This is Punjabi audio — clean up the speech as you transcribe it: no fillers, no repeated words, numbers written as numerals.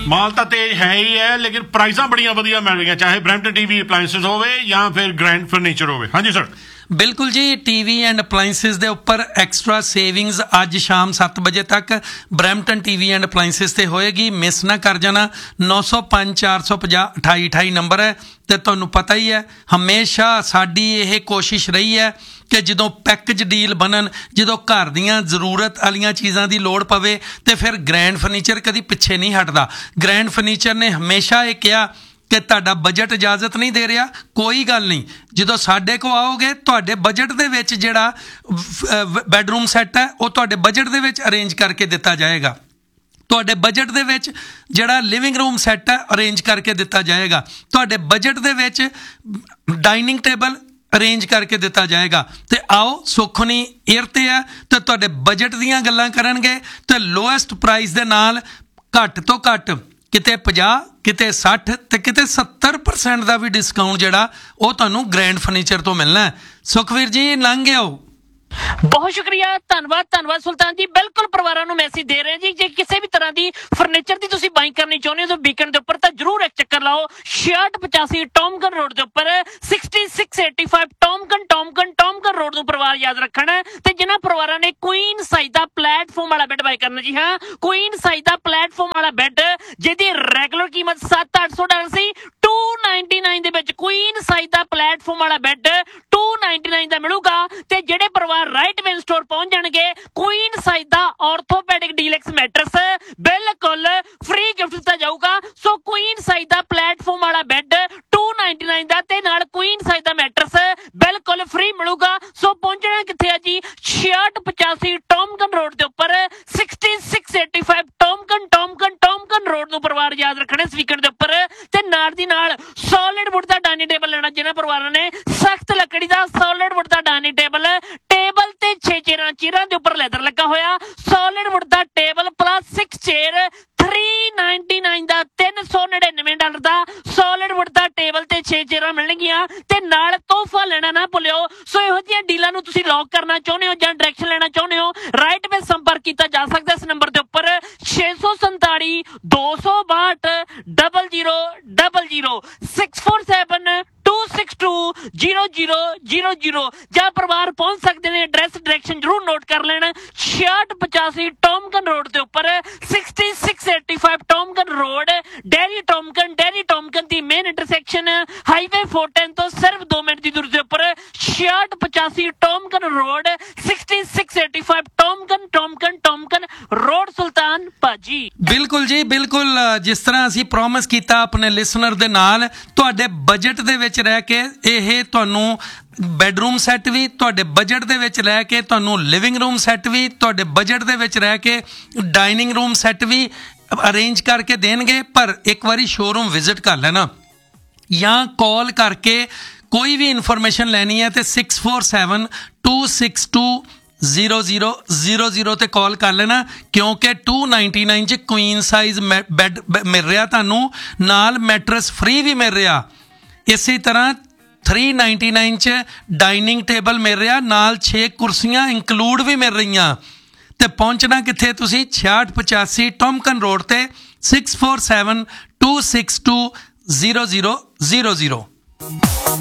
ਮਾਲ ਤਾਂ ਤੇਜ਼ ਹੈ ਹੀ ਹੈ, ਲੇਕਿਨ ਪ੍ਰਾਈਸਾਂ ਬੜੀਆਂ ਵਧੀਆ ਮਿਲ ਰਹੀਆਂ, ਚਾਹੇ ਬਰੈਂਪਟਨ ਟੀਵੀ ਅਪਲਾਇੰਸਿਸ ਹੋਵੇ ਜਾਂ ਫਿਰ ਗ੍ਰੈਂਡ ਫਰਨੀਚਰ ਹੋਵੇ। ਹਾਂਜੀ ਸਰ। ਬਿਲਕੁਲ ਜੀ, ਟੀਵੀ ਐਂਡ ਅਪਲਾਇੰਸਿਸ ਦੇ ਉੱਪਰ ਐਕਸਟਰਾ ਸੇਵਿੰਗਸ ਅੱਜ ਸ਼ਾਮ 7 ਵਜੇ ਤੱਕ ਬਰੈਂਪਟਨ ਟੀਵੀ ਐਂਡ ਅਪਲਾਇੰਸਿਸ ਤੇ ਹੋਏਗੀ, ਮਿਸ ਨਾ ਕਰ ਜਾਣਾ। 905 450 2828 ਨੰਬਰ ਹੈ। ਤੇ ਤੁਹਾਨੂੰ ਪਤਾ ਹੀ ਹੈ, ਹਮੇਸ਼ਾ ਸਾਡੀ ਇਹ ਕੋਸ਼ਿਸ਼ ਰਹੀ ਹੈ ਕਿ ਜਦੋਂ ਪੈਕੇਜ ਡੀਲ ਬਣਨ, ਜਦੋਂ ਘਰ ਦੀਆਂ ਜ਼ਰੂਰਤ ਵਾਲੀਆਂ ਚੀਜ਼ਾਂ ਦੀ ਲੋੜ ਪਵੇ ਤੇ ਫਿਰ ਗ੍ਰੈਂਡ ਫਰਨੀਚਰ ਕਦੀ ਪਿੱਛੇ ਨਹੀਂ ਹਟਦਾ। ਗ੍ਰੈਂਡ ਫਰਨੀਚਰ ਨੇ ਹਮੇਸ਼ਾ ਇਹ ਕਿਹਾ ਕਿ ਤੁਹਾਡਾ ਬਜਟ ਇਜਾਜ਼ਤ ਨਹੀਂ ਦੇ ਰਿਹਾ, ਕੋਈ ਗੱਲ ਨਹੀਂ, ਜਦੋਂ ਸਾਡੇ ਕੋਲ ਆਓਗੇ ਤੁਹਾਡੇ ਬਜਟ ਦੇ ਵਿੱਚ ਜਿਹੜਾ ਬੈਡਰੂਮ ਸੈੱਟ ਹੈ ਉਹ ਤੁਹਾਡੇ ਬਜਟ ਦੇ ਵਿੱਚ ਅਰੇਂਜ ਕਰਕੇ ਦਿੱਤਾ ਜਾਏਗਾ। ਤੁਹਾਡੇ ਬਜਟ ਦੇ ਵਿੱਚ ਜਿਹੜਾ ਲਿਵਿੰਗ ਰੂਮ ਸੈੱਟ ਹੈ ਅਰੇਂਜ ਕਰਕੇ ਦਿੱਤਾ ਜਾਏਗਾ। ਤੁਹਾਡੇ ਬਜਟ ਦੇ ਵਿੱਚ ਡਾਈਨਿੰਗ ਟੇਬਲ ਅਰੇਂਜ ਕਰਕੇ ਦਿੱਤਾ ਜਾਏਗਾ। ਤੇ ਆਓ ਸੁਖਨੀ ਏਅਰ ਤੇ ਹੈ ਤੇ ਤੁਹਾਡੇ ਬਜਟ ਦੀਆਂ ਗੱਲਾਂ ਕਰਨਗੇ ਤੇ ਲੋਐਸਟ ਪ੍ਰਾਈਸ ਦੇ ਨਾਲ ਘੱਟ ਤੋਂ ਘੱਟ ਕਿਤੇ 50, ਕਿਤੇ 60 ਤੇ ਕਿਤੇ 70% ਦਾ ਵੀ ਡਿਸਕਾਊਂਟ ਜਿਹੜਾ ਉਹ ਤੁਹਾਨੂੰ ਗ੍ਰੈਂਡ ਫਰਨੀਚਰ ਤੋਂ ਮਿਲਣਾ ਹੈ। ਸੁਖਵੀਰ ਜੀ ਲੰਘ ਆਓ। ਬਹੁਤ ਸ਼ੁਕਰੀਆ, ਧੰਨਵਾਦ ਸੁਲਤਾਨ ਜੀ। ਬਿਲਕੁਲ ਪਰਿਵਾਰਾਂ ਨੂੰ ਮੈਸੇਜ ਦੇ ਰਹੇ ਜੀ, ਜੇ ਕਿਸੇ ਵੀ ਤਰ੍ਹਾਂ ਦੀ ਫਰਨੀਚਰ ਦੀ ਤੁਸੀਂ ਬਾਈਂਗ ਕਰਨੀ ਚਾਹੁੰਦੇ ਹੋ ਤਾਂ ਵੀਕਐਂਡ ਦੇ ਉੱਪਰ ਤਾਂ ਜਰੂਰ ਇੱਕ ਚੱਕਰ ਲਾਓ। 6685 ਟੌਮਕਨ ਰੋਡ ਦੇ ਉੱਪਰ 6685 ਟੌਮਕਨ ਰੋਡ ਨੂੰ ਪਰਿਵਾਰ ਯਾਦ ਰੱਖਣਾ। ਤੇ ਜਿਨ੍ਹਾਂ ਪਰਿਵਾਰਾਂ ਨੇ ਕੁਈਨ ਸਾਈਜ਼ ਦਾ ਪਲੇਟਫਾਰਮ ਵਾਲਾ ਬੈੱਡ ਬਾਈ ਕਰਨਾ, ਜੀ ਹਾਂ, ਕੁਈਨ ਸਾਈਜ਼ ਦਾ ਪਲੇਟਫਾਰਮ ਵਾਲਾ ਬੈੱਡ ਜਿਹਦੀ ਰੈਗੂਲਰ ਕੀਮਤ $700-800 ਸੀ, $299 ਦੇ ਵਿੱਚ ਕੁਈਨ ਸਾਈਜ਼ ਦਾ ਪਲੇਟਫਾਰਮ ਵਾਲਾ ਬੈੱਡ $299 ਦਾ ਮਿਲੂਗਾ। ਤੇ ਜਿਹੜੇ ਪਰਿਵਾਰ ਰਾਈਟ ਵੇਨ ਸਟੋਰ ਪਹੁੰਚ ਜਾਣਗੇ, ਕੁਈਨ ਸਾਈਜ਼ ਦਾ ਆਰਥੋਪੈਡਿਕ ਡੀਲੈਕਸ ਮੈਟਰਸ ਬਿਲਕੁਲ ਫ੍ਰੀ ਗਿਫਟ ਦਿੱਤਾ ਜਾਊਗਾ। ਸੋ ਕੁਈਨ ਸਾਈਜ਼ ਦਾ ਪਲੇਟਫਾਰਮ ਵਾਲਾ ਬੈੱਡ $299 ਦਾ ਤੇ ਨਾਲ ਕੁਈਨ ਸਾਈਜ਼ ਦਾ ਮੈਟਰਸ ਬਿਲਕੁਲ ਫ੍ਰੀ ਮਿਲੂਗਾ। ਸੋ ਪਹੁੰਚਣਾ ਕਿੱਥੇ ਹੈ ਜੀ? 6685 ਟੌਮਕਨ ਰੋਡ ਦੇ ਉੱਪਰ 6685 ਟੌਮਕਨ ਰੋਡ ਨੂੰ ਪਰਿਵਾਰ ਯਾਦ ਰੱਖਣਾ ਇਸ ਵੀਕਐਂਡ ਦੇ ਉੱਪਰ। ਤੇ ਨਾਲ ਦੀ ਨਾਲ ਸੋਲਿਡ ਵੁੱਡ ਦਾ ਡਾਈਨਿੰਗ ਟੇਬਲ ਲੈਣਾ, ਜਿਹਨਾਂ ਪਰਿਵਾਰਾਂ ਨੇ ਸਖਤ ਲੱਕੜੀ ਦਾ ਸੋਲਿਡ ਵੁੱਡ ਦਾ ਡਾਈਨਿੰਗ ਟੇਬਲ ਤੇ 6 ਚੇਅਰਾਂ ਦੇ ਉੱਪਰ ਲੈਦਰ ਲੱਗਾ ਹੋਇਆ, ਸੋਲਿਡ ਵੁੱਡ ਦਾ ਟੇਬਲ ਪਲੱਸ 6 ਚੇਅਰ $399 ਦਾ, $399 ਦਾ ਸੋਲਿਡ ਵੁੱਡ ਦਾ ਟੇਬਲ ਤੇ 6 ਚੇਅਰਾਂ ਮਿਲਣਗੀਆਂ। ਤੇ ਨਾਲ ਤੋਹਫਾ ਲੈਣਾ ਨਾ ਭੁੱਲਿਓ। ਸੋ ਇਹੋ ਜਿਹੀਆਂ ਡੀਲਾਂ ਨੂੰ ਤੁਸੀਂ ਲੌਕ ਕਰਨਾ ਚਾਹੁੰਦੇ ਹੋ ਜਾਂ ਡਾਇਰੈਕਸ਼ਨ ਲੈਣਾ ਚਾਹੁੰਦੇ ਹੋ, ਰਾਈਟ ਵੇ ਸੰਪਰਕ ਕੀਤਾ ਜਾ ਸਕਦਾ ਇਸ ਨੰਬਰ ਦੇ ਉੱਪਰ 647 262 0000 647 262 0000 ਜਾਂ ਪਰਿਵਾਰ ਪਹੁੰਚ ਸਕਦੇ ਨੇ। ਐਡਰੈਸ ਡਾਇਰੈਕਸ਼ਨ ਜਰੂਰ ਨੋਟ ਕਰ ਲੈਣ। 6685 ਟੌਮਕਨ ਰੋਡ ਦੇ ਉੱਪਰ 6685 ਟੌਮਕਨ ਰੋਡ, ਡੈਰੀ ਟੌਮਕਨ ਦੀ ਮੇਨ ਇੰਟਰਸੈਕਸ਼ਨ ਹਾਈਵੇ 410 ਤੋਂ ਸਿਰਫ 2 ਮਿੰਟ ਦੀ ਦੂਰੀ ਦੇ ਉੱਪਰ 6685 ਟੌਮਕਨ ਰੋਡ 6685 ਟੌਮਕਨ ਰੋਡ ਸੁਲਤਾਨ ਭਾਜੀ। ਬਿਲਕੁਲ ਜੀ, ਬਿਲਕੁਲ। ਜਿਸ ਤਰ੍ਹਾਂ ਅਸੀਂ ਪ੍ਰੋਮਿਸ ਕੀਤਾ ਆਪਣੇ ਲਿਸਨਰ ਦੇ ਨਾਲ, ਤੁਹਾਡੇ ਬਜਟ ਦੇ ਵਿੱਚ ਰਹਿ ਕੇ ਇਹ ਤੁਹਾਨੂੰ ਬੈਡਰੂਮ ਸੈੱਟ ਵੀ, ਤੁਹਾਡੇ ਬਜਟ ਦੇ ਵਿੱਚ ਰਹਿ ਕੇ ਤੁਹਾਨੂੰ ਲਿਵਿੰਗ ਰੂਮ ਸੈੱਟ ਵੀ, ਤੁਹਾਡੇ ਬਜਟ ਦੇ ਵਿੱਚ ਰਹਿ ਕੇ ਡਾਈਨਿੰਗ ਰੂਮ ਸੈੱਟ ਵੀ ਅਰੇਂਜ ਕਰਕੇ ਦੇਣਗੇ। ਪਰ ਇੱਕ ਵਾਰੀ ਸ਼ੋਰੂਮ ਵਿਜ਼ਿਟ ਕਰ ਲੈਣਾ ਜਾਂ ਕਾਲ ਕਰਕੇ ਕੋਈ ਵੀ ਇਨਫੋਰਮੇਸ਼ਨ ਲੈਣੀ ਹੈ ਤੇ 647 262 0000 ਤੇ ਕਾਲ ਕਰ ਲੈਣਾ, ਕਿਉਂਕਿ 299 ਚ ਕੁਈਨ ਸਾਈਜ਼ ਬੈੱਡ ਮਿਲ ਰਿਹਾ ਤੁਹਾਨੂੰ, ਨਾਲ ਮੈਟਰਸ ਫ੍ਰੀ ਵੀ ਮਿਲ ਰਿਹਾ। ਇਸੇ ਤਰ੍ਹਾਂ 399 ਚ ਡਾਈਨਿੰਗ ਟੇਬਲ ਮਿਲ ਰਿਹਾ, ਨਾਲ 6 ਕੁਰਸੀਆਂ ਇੰਕਲੂਡ ਵੀ ਮਿਲ ਰਹੀਆਂ। ਤੇ ਪਹੁੰਚਣਾ ਕਿੱਥੇ ਤੁਸੀਂ? 6685 ਟੌਮਕਨ ਰੋਡ ਤੇ 647 262 0000।